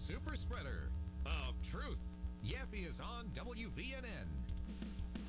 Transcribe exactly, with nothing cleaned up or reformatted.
super spreader of truth. Yaffe is on W V N N.